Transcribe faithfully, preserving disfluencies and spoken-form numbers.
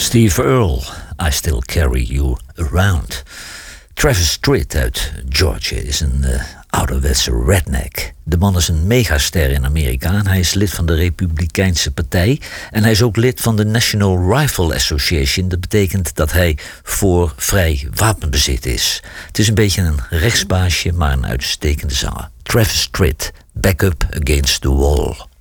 Steve Earle, I Still Carry You Around. Travis Tritt uit Georgia is een uh, ouderwetse redneck. De man is een megaster in Amerika en hij is lid van de Republikeinse Partij. En hij is ook lid van de National Rifle Association. Dat betekent dat hij voor vrij wapenbezit is. Het is een beetje een rechtsbaasje, maar een uitstekende zanger. Travis Tritt, Back Up Against the Wall.